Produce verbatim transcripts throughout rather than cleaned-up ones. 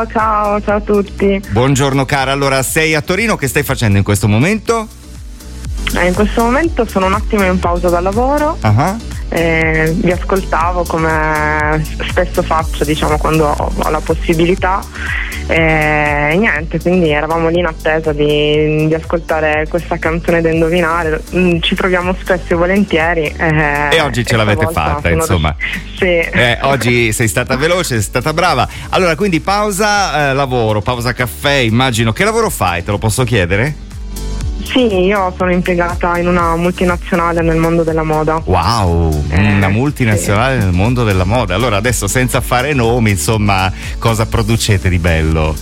Ciao, ciao a tutti. Buongiorno cara, allora sei a Torino, che stai facendo in questo momento? Eh, in questo momento sono un attimo in pausa dal lavoro. Uh-huh. Eh, vi ascoltavo come spesso faccio, diciamo, quando ho, ho la possibilità. E niente, quindi eravamo lì in attesa di, di ascoltare questa canzone da indovinare. Ci proviamo spesso e volentieri. Eh, e oggi ce e l'avete fatta, insomma. Sì. Eh, oggi sei stata veloce, sei stata brava. Allora, quindi pausa eh, lavoro, pausa caffè, immagino. Che lavoro fai? Te lo posso chiedere? Sì, io sono impiegata in una multinazionale nel mondo della moda. Wow, eh, una multinazionale sì. Nel mondo della moda. Allora adesso, senza fare nomi, insomma, cosa producete di bello?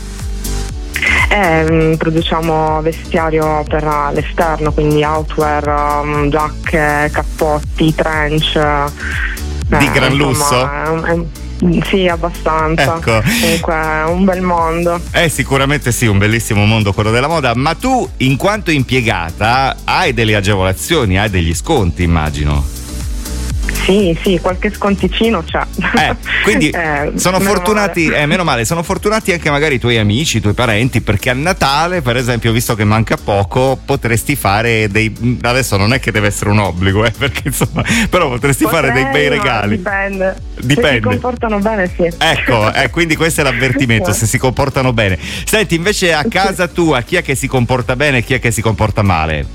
Eh, produciamo vestiario per l'esterno, quindi outwear, um, giacche, cappotti, trench. Di eh, gran insomma, lusso? È un, è un, sì, abbastanza. Ecco. Comunque è un bel mondo. Eh, sicuramente sì, un bellissimo mondo quello della moda. Ma tu, in quanto impiegata, hai delle agevolazioni, hai degli sconti, immagino. Sì, sì, qualche sconticino c'è. Eh, quindi eh, sono meno fortunati, male. Eh, meno male, sono fortunati anche magari i tuoi amici, i tuoi parenti, perché a Natale, per esempio, visto che manca poco, potresti fare dei. Adesso non è che deve essere un obbligo, eh, perché insomma, però potresti Potrei, fare dei bei ma regali. Dipende. Dipende. Se si comportano bene, sì. Ecco, eh, quindi questo è l'avvertimento, se si comportano bene. Senti, invece a casa tua, chi è che si comporta bene e chi è che si comporta male?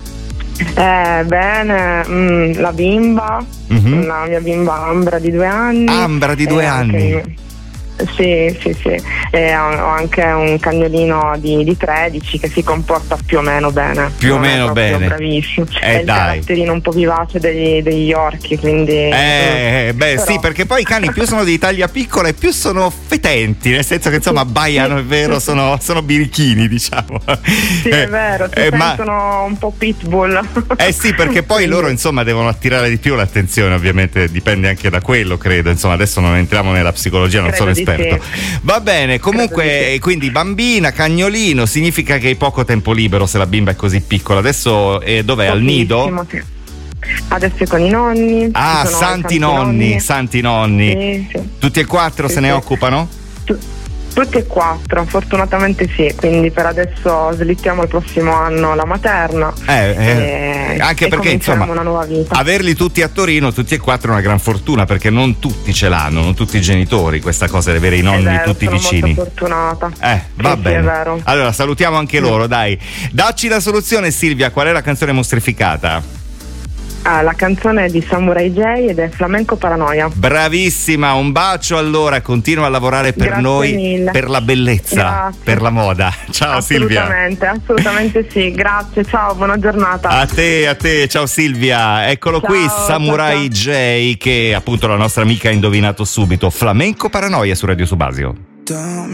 Eh, bene, mm, la bimba, Mm-hmm. la mia bimba Ambra di due anni. Ambra di due anni. Anche, sì, sì, sì. E ho, ho anche un cagnolino di, di tredici che si comporta più o meno bene. Più o non meno è proprio bene. Bravissimo. Eh, è il dai. caratterino un po' vivace degli, degli Yorkie, quindi. Eh, beh, però... sì, perché poi i cani più sono di taglia piccola e più sono fetenti, nel senso che insomma abbaiano, è vero, sono, sono birichini, diciamo. Sì, eh, è vero, ti eh, sentono ma... un po' pitbull. Eh sì, perché poi loro insomma devono attirare di più l'attenzione, ovviamente dipende anche da quello, credo. Insomma, adesso non entriamo nella psicologia, non Credo sono esperto. Sì. Va bene, comunque, sì. Quindi bambina, cagnolino, significa che hai poco tempo libero se la bimba è così piccola. Adesso eh, dov'è? Al nido? Sì. Adesso è con i nonni. Ah, santi, santi nonni, nonni, santi nonni. Sì, sì. Tutti e quattro sì, se sì. ne occupano? Tu- Tutti e quattro, fortunatamente sì, quindi per adesso slittiamo il prossimo anno la materna. Eh, eh, e, anche e perché insomma una nuova vita. Averli tutti a Torino, tutti e quattro, è una gran fortuna, perché non tutti ce l'hanno, non tutti i genitori, questa cosa di avere i nonni vero, tutti sono vicini. Molto fortunata. Eh, va sì, bene. Sì, è vero. Allora salutiamo anche sì. loro, dai. Dacci la soluzione, Silvia, qual è la canzone mostrificata? Ah, la canzone è di Samurai J ed è Flamenco Paranoia. Bravissima, un bacio allora, continua a lavorare per Grazie noi, mille. per la bellezza, Grazie. per la moda. Ciao Silvia. Assolutamente, assolutamente sì, grazie, ciao, buona giornata. A te, a te, ciao Silvia. Eccolo ciao, qui, Samurai ciao. J, che appunto la nostra amica ha indovinato subito. Flamenco Paranoia su Radio Subasio.